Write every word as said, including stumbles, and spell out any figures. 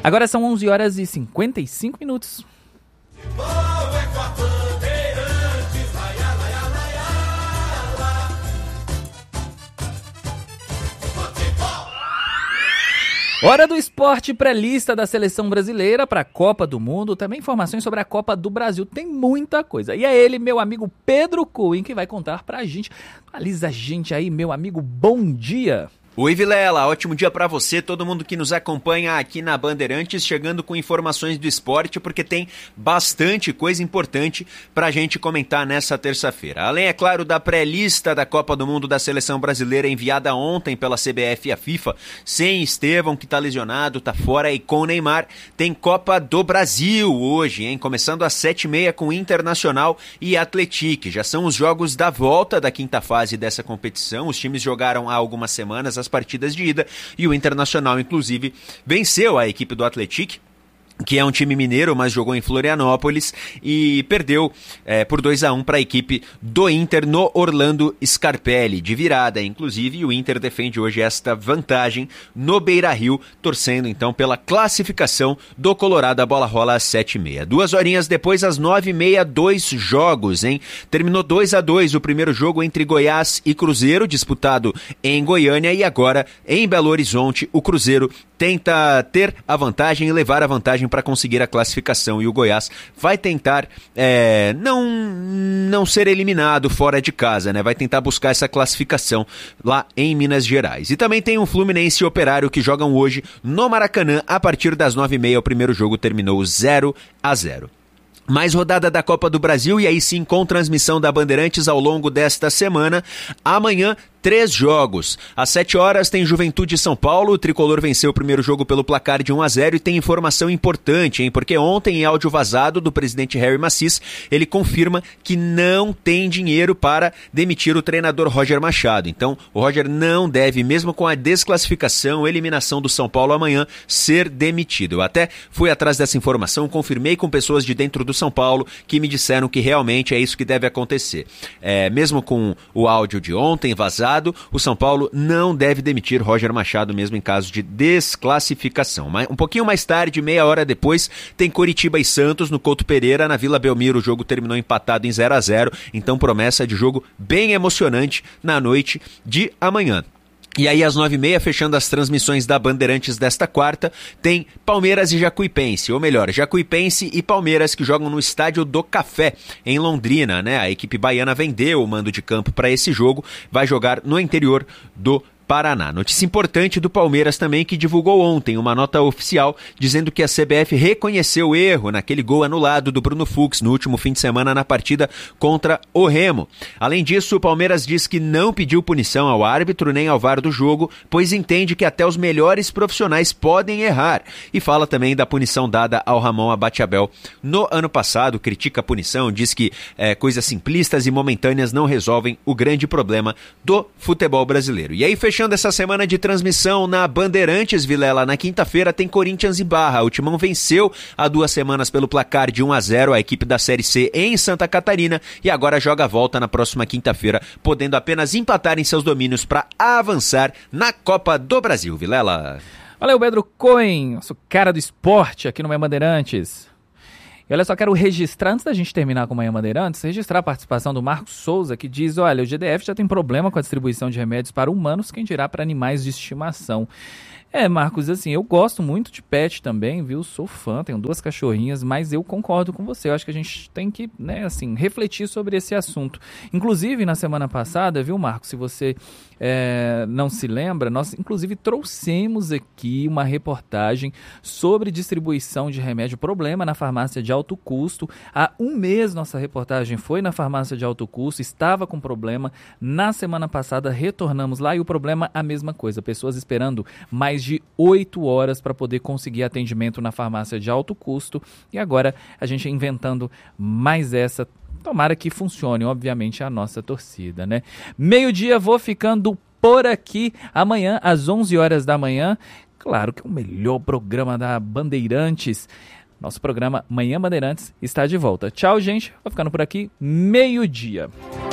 Agora são onze horas e cinquenta e cinco minutos. Hora do esporte, pré-lista da seleção brasileira para a Copa do Mundo, também informações sobre a Copa do Brasil, tem muita coisa. E é ele, meu amigo Pedro Cohen, que vai contar pra gente. Atualiza a gente aí, meu amigo, bom dia! Oi Vilela, ótimo dia para você, todo mundo que nos acompanha aqui na Bandeirantes, chegando com informações do esporte, porque tem bastante coisa importante pra gente comentar nessa terça-feira. Além, é claro, da pré-lista da Copa do Mundo da Seleção Brasileira enviada ontem pela C B F e a FIFA, sem Estevão, que tá lesionado, tá fora, e com Neymar, tem Copa do Brasil hoje, hein? Começando às sete e meia com Internacional e Atlético. Já são os jogos da volta da quinta fase dessa competição, os times jogaram há algumas semanas as partidas de ida e o Internacional, inclusive, venceu a equipe do Atlético, que é um time mineiro, mas jogou em Florianópolis e perdeu é, por dois a um para a equipe do Inter no Orlando Scarpelli, de virada, inclusive, e o Inter defende hoje esta vantagem no Beira-Rio, torcendo então pela classificação do Colorado. A bola rola às sete e meia. Duas horinhas depois, às nove e meia, dois jogos, hein? Terminou dois a dois o primeiro jogo entre Goiás e Cruzeiro, disputado em Goiânia, e agora em Belo Horizonte, o Cruzeiro tenta ter a vantagem e levar a vantagem para conseguir a classificação, e o Goiás vai tentar é, não, não ser eliminado fora de casa, né? Vai tentar buscar essa classificação lá em Minas Gerais. E também tem um Fluminense e Operário que jogam hoje no Maracanã a partir das nove e meia. O primeiro jogo terminou zero a zero. Mais rodada da Copa do Brasil, e aí sim com transmissão da Bandeirantes ao longo desta semana. Amanhã, três jogos. Às sete horas tem Juventude e São Paulo. O tricolor venceu o primeiro jogo pelo placar de um a zero e tem informação importante, hein? Porque ontem, em áudio vazado do presidente Harry Macis, ele confirma que não tem dinheiro para demitir o treinador Roger Machado. Então, o Roger não deve, mesmo com a desclassificação, eliminação do São Paulo amanhã, ser demitido. Eu até fui atrás dessa informação, confirmei com pessoas de dentro do São Paulo que me disseram que realmente é isso que deve acontecer. É, mesmo com o áudio de ontem vazado, o São Paulo não deve demitir Roger Machado mesmo em caso de desclassificação. Mas um pouquinho mais tarde, meia hora depois, tem Coritiba e Santos no Couto Pereira, na Vila Belmiro. O jogo terminou empatado em zero a zero, então promessa de jogo bem emocionante na noite de amanhã. E aí, às nove e meia, fechando as transmissões da Bandeirantes desta quarta, tem Palmeiras e Jacuipense, ou melhor, Jacuipense e Palmeiras, que jogam no Estádio do Café, em Londrina, né? A equipe baiana vendeu o mando de campo para esse jogo, vai jogar no interior do Paraná. Notícia importante do Palmeiras também, que divulgou ontem uma nota oficial dizendo que a C B F reconheceu o erro naquele gol anulado do Bruno Fux no último fim de semana na partida contra o Remo. Além disso, o Palmeiras diz que não pediu punição ao árbitro nem ao V A R do jogo, pois entende que até os melhores profissionais podem errar. E fala também da punição dada ao Ramon Abate-Abel no ano passado, critica a punição, diz que é, coisas simplistas e momentâneas não resolvem o grande problema do futebol brasileiro. E aí, fechando Fechando essa semana de transmissão na Bandeirantes, Vilela, na quinta-feira tem Corinthians e Barra. O Timão venceu há duas semanas pelo placar de um a zero a equipe da Série C em Santa Catarina e agora joga a volta na próxima quinta-feira, podendo apenas empatar em seus domínios para avançar na Copa do Brasil. Vilela. Valeu, Pedro Cohen, nosso cara do esporte aqui no Manhã Bandeirantes. E olha só, quero registrar, antes da gente terminar com o Manhã Bandeirantes, registrar a participação do Marcos Souza, que diz, olha, o G D F já tem problema com a distribuição de remédios para humanos, quem dirá para animais de estimação. É, Marcos, assim, eu gosto muito de pet também, viu? Sou fã, tenho duas cachorrinhas, mas eu concordo com você. Eu acho que a gente tem que, né, assim, refletir sobre esse assunto. Inclusive, na semana passada, viu, Marcos, se você é, não se lembra, nós, inclusive, trouxemos aqui uma reportagem sobre distribuição de remédio, problema na farmácia de alto custo. Há um mês, nossa reportagem foi na farmácia de alto custo, estava com problema. Na semana passada, retornamos lá e o problema, a mesma coisa. Pessoas esperando mais de oito horas para poder conseguir atendimento na farmácia de alto custo e agora a gente inventando mais essa. Tomara que funcione, obviamente, a nossa torcida, né? Meio-dia, vou ficando por aqui. Amanhã, às onze horas da manhã, claro que o melhor programa da Bandeirantes, nosso programa Manhã Bandeirantes, está de volta. Tchau, gente. Vou ficando por aqui. Meio-dia.